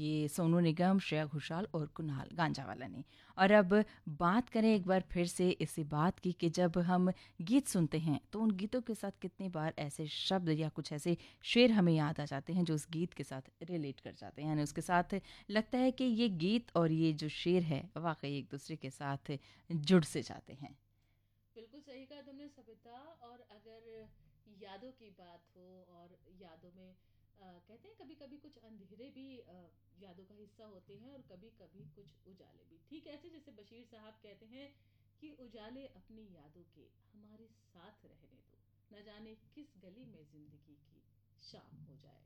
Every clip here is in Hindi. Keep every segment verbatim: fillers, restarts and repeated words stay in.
ये सोनू निगम, श्रेया घोषाल और कुणाल गांजावाला ने। और अब बात करें एक बार फिर से इसी बात की कि जब हम गीत सुनते हैं तो उन गीतों के साथ कितनी बार ऐसे शब्द या कुछ ऐसे शेर हमें याद आ जाते हैं जो उस गीत के साथ रिलेट कर जाते हैं, यानी उसके साथ लगता है कि ये गीत और ये जो शेर है वाकई एक दूसरे के साथ जुड़ से जाते हैं। बिल्कुल सही कहा तुमने सविता। और अगर यादों की बात हो और यादों में आ, कहते हैं कभी कभी कुछ अंधेरे भी आ, यादों का हिस्सा होते हैं और कभी कभी कुछ उजाले भी। ठीक ऐसे जैसे बशीर साहब कहते हैं कि उजाले अपनी यादों के हमारे साथ रहने दो, न जाने किस गली में जिंदगी की शाम हो जाए।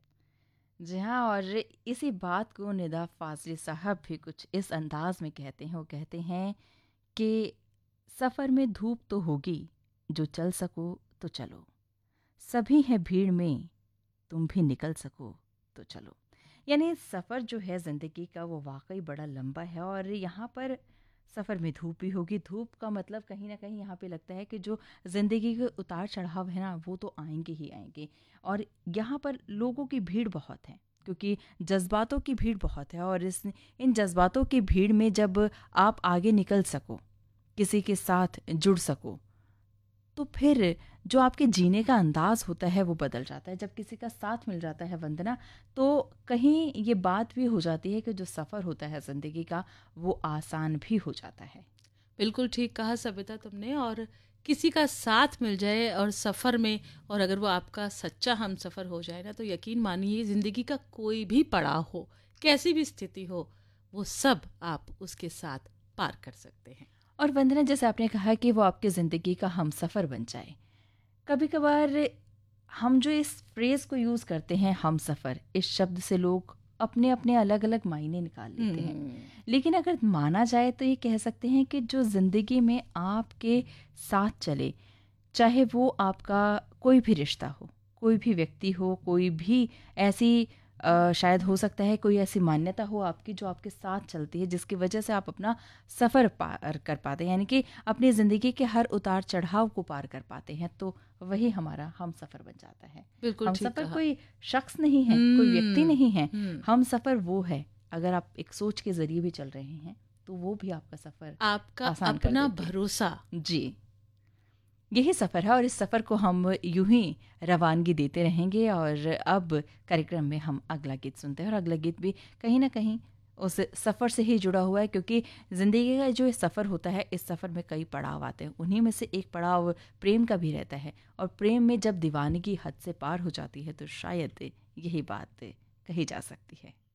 जी हाँ, और इसी बात को निदा फाजली साहब भी कुछ इस अंदाज में कहते हैं। वो कहते हैं कि सफ़र में धूप तो होगी, जो चल सको तो चलो, सभी हैं भीड़ में, तुम भी निकल सको तो चलो। यानी सफ़र जो है ज़िंदगी का वो वाकई बड़ा लंबा है और यहाँ पर सफ़र में धूप भी होगी। धूप का मतलब कहीं ना कहीं यहाँ पे लगता है कि जो ज़िंदगी के उतार चढ़ाव है ना वो तो आएंगे ही आएंगे। और यहाँ पर लोगों की भीड़ बहुत है क्योंकि जज्बातों की भीड़ बहुत है, और इस इन जज्बातों की भीड़ में जब आप आगे निकल सको, किसी के साथ जुड़ सको, तो फिर जो आपके जीने का अंदाज होता है वो बदल जाता है। जब किसी का साथ मिल जाता है वंदना, तो कहीं ये बात भी हो जाती है कि जो सफ़र होता है ज़िंदगी का वो आसान भी हो जाता है। बिल्कुल ठीक कहा सविता तुमने। और किसी का साथ मिल जाए और सफ़र में, और अगर वो आपका सच्चा हम सफ़र हो जाए ना, तो यकीन मानिए ज़िंदगी का कोई भी पड़ाव हो, कैसी भी स्थिति हो, वो सब आप उसके साथ पार कर सकते हैं। और वंदना, जैसे आपने कहा कि वो आपकी ज़िंदगी का हम सफ़र बन जाए, कभी कभार हम जो इस फ्रेज़ को यूज़ करते हैं हम सफ़र, इस शब्द से लोग अपने अपने अलग अलग मायने निकाल लेते हैं। लेकिन अगर माना जाए तो ये कह सकते हैं कि जो ज़िंदगी में आपके साथ चले, चाहे वो आपका कोई भी रिश्ता हो, कोई भी व्यक्ति हो, कोई भी ऐसी अ, शायद हो सकता है कोई ऐसी मान्यता हो आपकी जो आपके साथ चलती है जिसकी वजह से आप अपना सफ़र पार कर पाते हैं, यानी कि अपनी ज़िंदगी के हर उतार चढ़ाव को पार कर पाते हैं, तो वही हमारा हम सफ़र बन जाता है। बिल्कुल हम ठीक सफ़र कहा। कोई शख्स नहीं है, कोई व्यक्ति हम्म नहीं है। हम्म हम सफ़र वो है, अगर आप एक सोच के ज़रिए भी चल रहे हैं तो वो भी आपका सफ़र आपका आसान कर अपना देती है। भरोसा। जी, यही सफ़र है और इस सफ़र को हम यूं ही रवानगी देते रहेंगे। और अब कार्यक्रम में हम अगला गीत सुनते हैं, और अगला गीत भी कहीं ना कहीं उस सफ़र से ही जुड़ा हुआ है, क्योंकि ज़िंदगी का जो सफ़र होता है, इस सफ़र में कई पड़ाव आते हैं। उन्हीं में से एक पड़ाव प्रेम का भी रहता है, और प्रेम में जब दीवानगी हद से पार हो जाती है तो शायद यही बात कही जा सकती है।